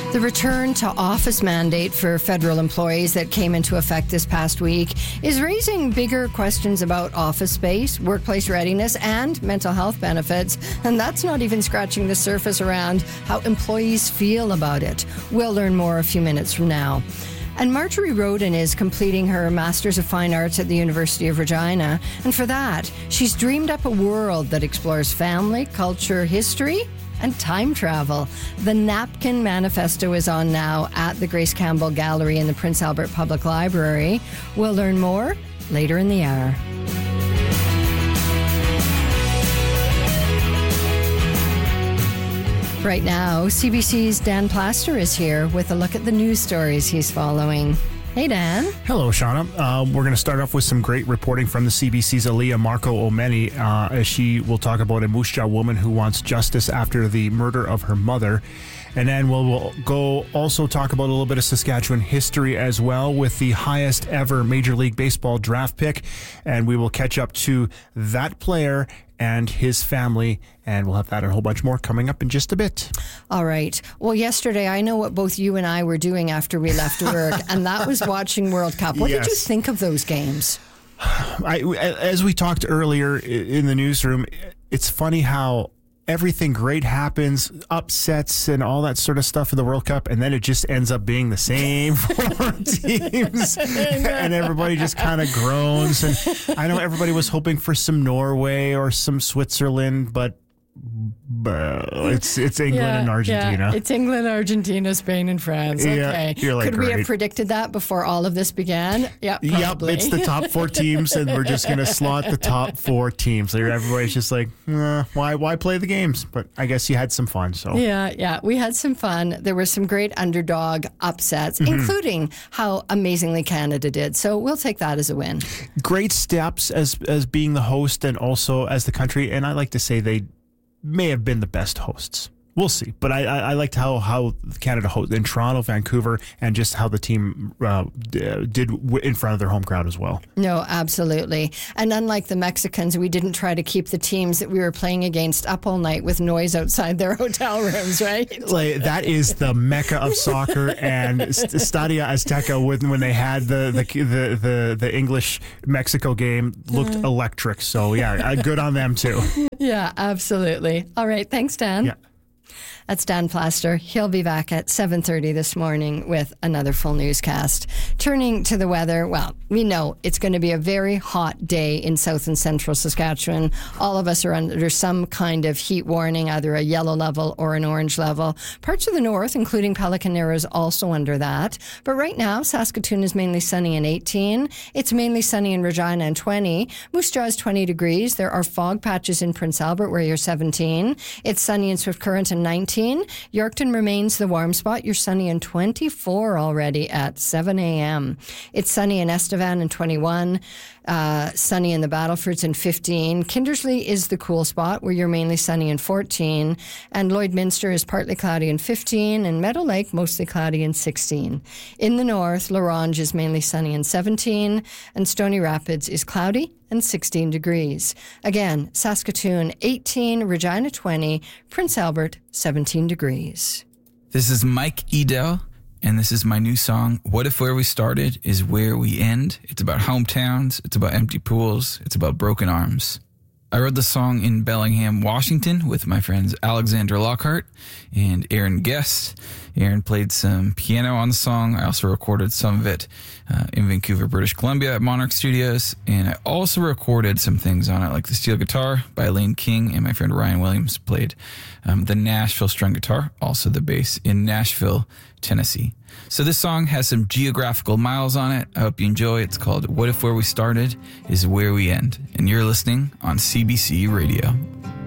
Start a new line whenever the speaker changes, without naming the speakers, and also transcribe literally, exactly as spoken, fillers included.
The return to office mandate for federal employees that came into effect this past week is raising bigger questions about office space, workplace readiness, and mental health benefits. And that's not even scratching the surface around how employees feel about it. We'll learn more a few minutes from now. And Marjorie Roden is completing her Masters of Fine Arts at the University of Regina. And for that, she's dreamed up a world that explores family, culture, history, and time travel. The Napkin Manifesto is on now at the Grace Campbell Gallery in the Prince Albert Public Library. We'll learn more later in the hour. Right now, C B C's Dan Plaster is here with a look at the news stories he's following. Hey, Dan.
Hello, Shauna. Uh, we're going to start off with some great reporting from the C B C's Aliyah Marco Omeni, uh, as she will talk about a Moose Jaw woman who wants justice after the murder of her mother. And then we'll, we'll go also talk about a little bit of Saskatchewan history as well with the highest ever Major League Baseball draft pick. And we will catch up to that player and his family, and we'll have that and a whole bunch more coming up in just a bit.
All right. Well, yesterday, I know what both you and I were doing after we left work, and that was watching World Cup. What yes. did you think of those games?
I, as we talked earlier in the newsroom, it's funny how everything great happens, upsets and all that sort of stuff in the World Cup, and then it just ends up being the same four teams, and everybody just kind of groans. And I know everybody was hoping for some Norway or some Switzerland, but But it's it's England
yeah,
and Argentina.
Yeah, it's England, Argentina, Spain, and France. Okay.
Yeah, you're like,
Could
great.
we have predicted that before all of this began? Yeah, probably.
Yep, it's the top four teams, and we're just going to slot the top four teams. So everybody's just like, eh, why why play the games? But I guess you had some fun. So
Yeah, yeah, we had some fun. There were some great underdog upsets, mm-hmm. including how amazingly Canada did. So we'll take that as a win.
Great steps as as being the host and also as the country. And I like to say they may have been the best hosts. We'll see. But I, I, I liked how, how Canada hosted in Toronto, Vancouver, and just how the team uh, did in front of their home crowd as well.
No, absolutely. And unlike the Mexicans, we didn't try to keep the teams that we were playing against up all night with noise outside their hotel rooms, right?
Like, that is the mecca of soccer, and Stadio Azteca, when, when they had the, the, the, the, the English-Mexico game, looked uh, electric. So, yeah, good on them, too.
Yeah, absolutely. All right. Thanks, Dan.
Yeah.
That's Dan Plaster. He'll be back at seven thirty this morning with another full newscast. Turning to the weather, well, we know it's going to be a very hot day in south and central Saskatchewan. All of us are under some kind of heat warning, either a yellow level or an orange level. Parts of the north, including Pelican Narrow, is also under that. But right now, Saskatoon is mainly sunny and eighteen. It's mainly sunny in Regina and twenty. Moose Jaw is twenty degrees. There are fog patches in Prince Albert where you're seventeen. It's sunny in Swift Current and nineteen. Yorkton remains the warm spot. You're sunny in twenty-four already at seven a.m. It's sunny in Estevan and twenty-one. Uh, sunny in the Battlefords and fifteen. Kindersley is the cool spot where you're mainly sunny and fourteen. And Lloydminster is partly cloudy and fifteen. And Meadow Lake mostly cloudy and sixteen. In the north, La Ronge is mainly sunny and seventeen. And Stony Rapids is cloudy and sixteen degrees. Again, Saskatoon eighteen, Regina twenty, Prince Albert seventeen degrees.
This is Mike Edel, and this is my new song, What If Where We Started Is Where We End. It's about hometowns, it's about empty pools, it's about broken arms. I wrote the song in Bellingham, Washington with my friends Alexander Lockhart and Aaron Guest. Aaron played some piano on the song. I also recorded some of it uh, in Vancouver, British Columbia at Monarch Studios. And I also recorded some things on it, like the steel guitar by Elaine King, and my friend Ryan Williams played um, the Nashville string guitar, also the bass in Nashville, Tennessee. So this song has some geographical miles on it. I hope you enjoy it. It's called What If Where We Started Is Where We End. And you're listening on C B C Radio.